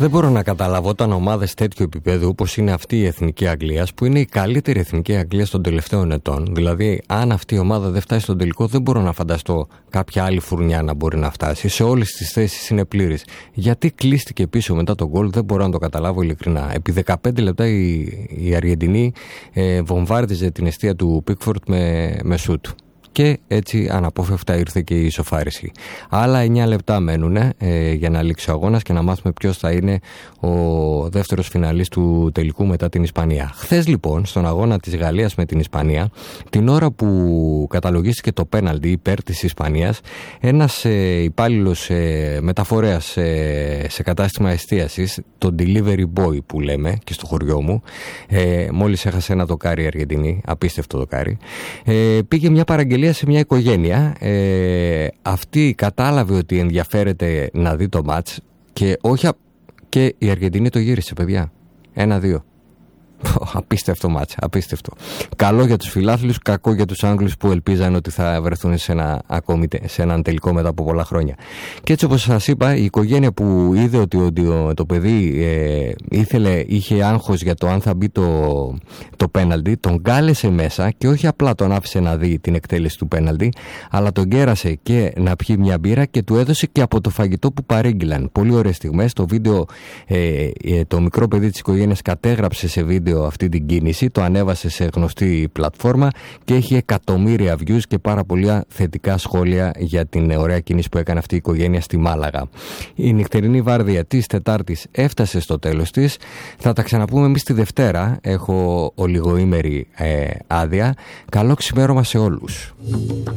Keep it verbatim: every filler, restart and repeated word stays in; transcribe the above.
Δεν μπορώ να καταλάβω όταν ομάδες τέτοιου επίπεδου όπως είναι αυτή η Εθνική Αγγλίας, που είναι η καλύτερη Εθνική Αγγλίας των τελευταίων ετών, δηλαδή αν αυτή η ομάδα δεν φτάσει στον τελικό, δεν μπορώ να φανταστώ κάποια άλλη φουρνιά να μπορεί να φτάσει. Σε όλες τις θέσεις είναι πλήρης. Γιατί κλείστηκε πίσω μετά τον γκολ, δεν μπορώ να το καταλάβω ειλικρινά. Επί δεκαπέντε λεπτά η, η Αργεντινή ε, βομβάρδιζε την εστία του Πίκφορντ με, με σουτ. Και έτσι αναπόφευκτα ήρθε και η ισοφάριση. Άλλα εννιά λεπτά μένουν ε, για να λήξει ο αγώνας και να μάθουμε ποιος θα είναι ο δεύτερος φιναλής του τελικού μετά την Ισπανία. Χθες λοιπόν, στον αγώνα της Γαλλίας με την Ισπανία, την ώρα που καταλογίστηκε το πέναλτι υπέρ της Ισπανίας, ένας ε, υπάλληλος ε, μεταφορέας ε, σε κατάστημα εστίασης, το delivery boy που λέμε και στο χωριό μου, ε, μόλις έχασε ένα δοκάρι η Αργεντινή, απίστευτο δοκάρι, ε, πήγε μια παραγγελία σε μια οικογένεια. Ε, αυτή κατάλαβε ότι ενδιαφέρεται να δει το μάτς και όχι, και η Αργεντινή το γύρισε, παιδιά. Ένα-δύο. Απίστευτο μάτς, απίστευτο. Καλό για τους φιλάθλους, κακό για τους Άγγλους που ελπίζαν ότι θα βρεθούν σε, ένα, ακόμη, σε έναν τελικό μετά από πολλά χρόνια. Και έτσι όπως σας είπα, η οικογένεια που είδε ότι, ότι το, το παιδί ε, ήθελε, είχε άγχος για το αν θα μπει το, το πέναλτι, τον κάλεσε μέσα και όχι απλά τον άφησε να δει την εκτέλεση του πέναλτι, αλλά τον κέρασε και να πιει μια μπύρα και του έδωσε και από το φαγητό που παρήγγειλαν. Πολύ ωραίες στιγμές. Το βίντεο, ε, ε, το μικρό παιδί της οικογένειας κατέγραψε σε βίντεο αυτή την κίνηση, το ανέβασε σε γνωστή πλατφόρμα και έχει εκατομμύρια views και πάρα πολλά θετικά σχόλια για την ωραία κίνηση που έκανε αυτή η οικογένεια στη Μάλαγα. Η νυχτερινή βάρδια της Τετάρτης έφτασε στο τέλος της. Θα τα ξαναπούμε εμείς τη Δευτέρα. Έχω ολιγοήμερη ε, άδεια. Καλό ξημέρωμα σε όλους.